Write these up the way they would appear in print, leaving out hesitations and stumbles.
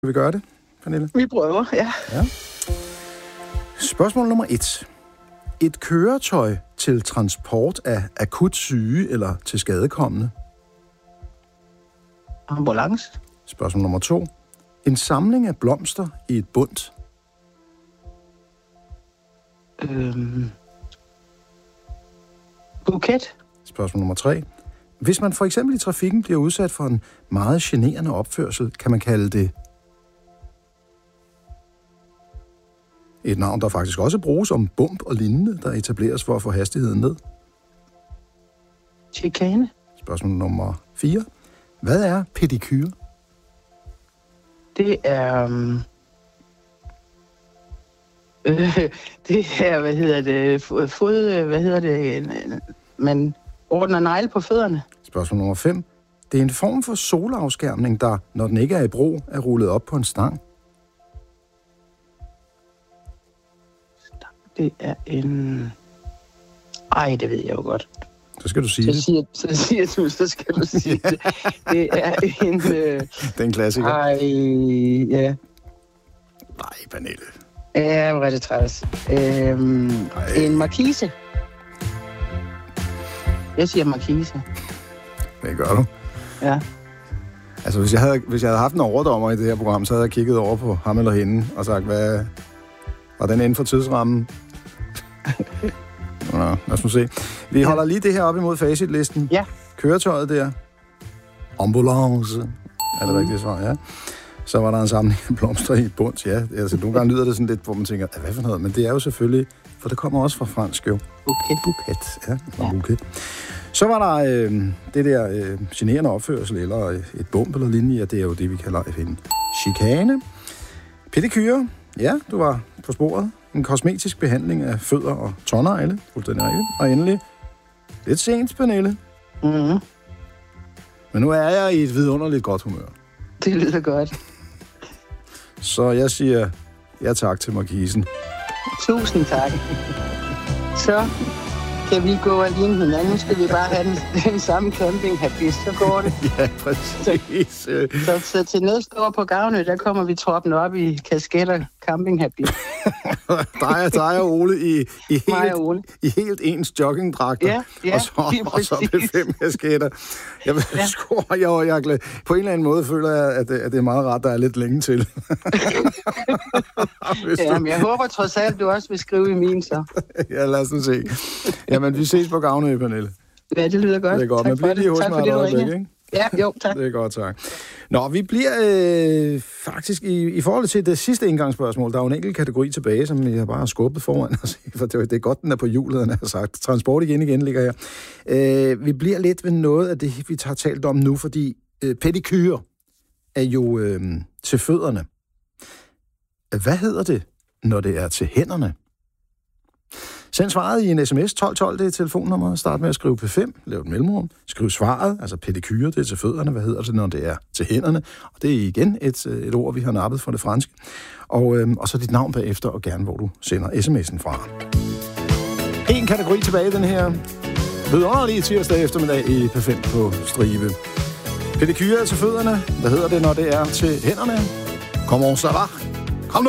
Skal vi gøre det, Pernille? Vi prøver, ja. Spørgsmål nummer 1. Et køretøj til transport af akut syge eller til skadekommende. Ambulance. Spørgsmål nummer 2. En samling af blomster i et bundt. Buket. Spørgsmål nummer 3. Hvis man for eksempel i trafikken bliver udsat for en meget generende opførsel, kan man kalde det et navn, der faktisk også bruges om bump og lignende, der etableres for at få hastigheden ned. Chikane. Spørgsmål nummer 4. Hvad er pedikyre? Det er... Man ordner negle på fødderne. Spørgsmål nummer 5. Det er en form for solafskærmning, der, når den ikke er i brug, er rullet op på en stang. Det er en... Ej, det ved jeg jo godt. Så skal du sige det. Så skal du sige det. Det er en... Det er en klassiker. Ej, ja. Nej, Pernille. Ja, hvor er det træls. En markise. Jeg siger markise. Det gør du. Ja. Altså, hvis jeg havde haft en overdommer i det her program, så havde jeg kigget over på ham eller hende og sagt, hvad var den inden for tidsrammen? Nå, lad os nu se. Vi holder lige det her op imod facitlisten. Ja. Køretøjet der. Ambulance. Er det rigtigt svar? Ja. Så var der en samling af blomster i et bundt. Ja, altså nogle gange lyder det sådan lidt, hvor man tænker, hvad for noget? Men det er jo selvfølgelig, for det kommer også fra fransk jo. Buket. Ja, buket. Så var der det der generende opførsel, eller et bump eller lignende, og det er jo det, vi kalder en chikane. Pedikyre. Ja, du var på sporet. En kosmetisk behandling af fødder og tånegle. Fuldstændig rigtigt. Og endelig, lidt sent, Pernille. Mm-hmm. Men nu er jeg i et vidunderligt godt humør. Det lyder godt. Så jeg siger ja tak til markisen. Tusind tak. Så kan vi gå og ligne hinanden. Skal vi bare have den samme campinghabit, så går det. Ja, præcis. Så til næste år på Gavnø, der kommer vi troppen op i kasketter campinghabit. Der er Ole i helt ens joggingdragter. Ja, og så med 5 kasketter. Jeg er glad. På en eller anden måde føler jeg, at det er meget rart, der er lidt længe til. Men jeg håber trods alt, du også vil skrive i min, så. Ja, lad os nu se. Jamen, vi ses på Gavnø, Pernille. Ja, det lyder godt. Det er godt. Man bliver lige hos mig et øjeblik, ikke? Ja, jo, tak. Det er godt, tak. Nå, vi bliver faktisk i forhold til det sidste indgangsspørgsmål. Der er jo en enkelt kategori tilbage, som jeg bare har skubbet foran os. For det er godt, den er på hjulet, han har sagt. Transport igen ligger her. Vi bliver lidt ved noget af det, vi har talt om nu, fordi pedikyre er jo til fødderne. Hvad hedder det, når det er til hænderne? Send svaret i en sms 1212, det er telefonnummeret. Start med at skrive P5, lav et mellemrum. Skriv svaret, altså pedikyre, det er til fødderne. Hvad hedder det, når det er til hænderne? Og det er igen et ord, vi har nappet fra det franske. Og så dit navn bagefter, og gerne hvor du sender sms'en fra. En kategori tilbage i den her vidunderlige tirsdag eftermiddag i P5 på stribe. Pedikyre er til fødderne. Hvad hedder det, når det er til hænderne? Comment ça va? Kom nu!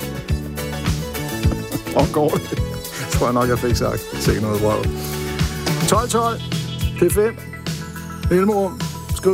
Og går det? Tror jeg nok, jeg fik sagt. Sikke noget brød. 12-12. P5. Mellemrum.